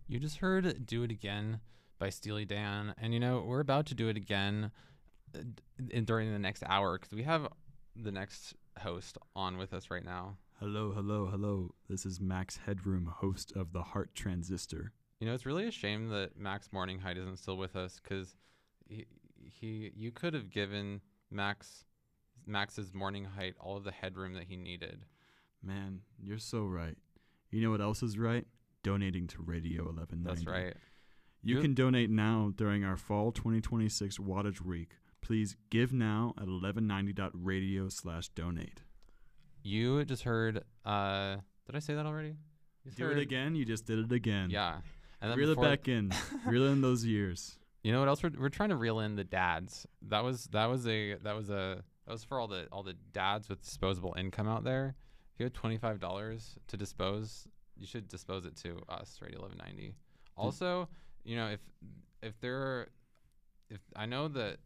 You just heard Do It Again by Steely Dan. And, we're about to do it again during the next hour because we have the next host on with us right now. Hello, hello, hello. This is Max Headroom, host of the Heart Transistor. It's really a shame that Max Morninghide isn't still with us because you could have given Max's Morninghide all of the headroom that he needed. Man, you're so right. You know what else is right? Donating to Radio 1190. That's right. You can donate now during our Fall 2026 Wattage Week. Please give now at 1190.radio/donate. You just heard, did I say that already? Do it again? You just did it again. Yeah. And then reel it back in. Reel in those years. You know what else? We're trying to reel in the dads. That was for all the dads with disposable income out there. If you have $25 to dispose, you should dispose it to us, Radio 1190. Also, if I know that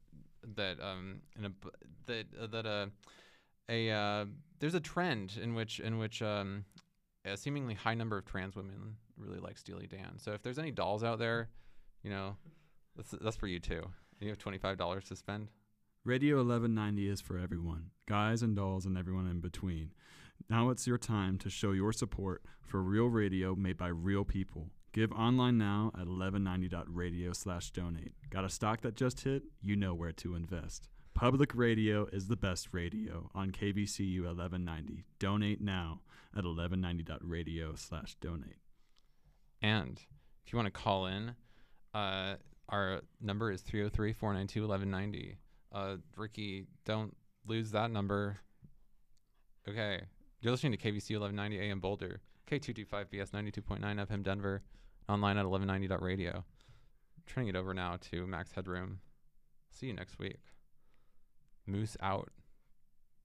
there's a trend in which a seemingly high number of trans women really like Steely Dan. So if there's any dolls out there, that's for you too. You have $25 to spend. Radio 1190 is for everyone, guys and dolls and everyone in between. Now it's your time to show your support for real radio made by real people. Give online now at 1190.radio/donate. Got a stock that just hit? You know where to invest. Public radio is the best radio on KVCU 1190. Donate now at 1190.radio/donate. And if you want to call in, our number is 303-492-1190. Ricky, don't lose that number. Okay. You're listening to KVCU 1190 AM Boulder, K225BS 92.9 FM Denver, online at 1190.radio. Turning it over now to Max Headroom. See you next week. Moose out.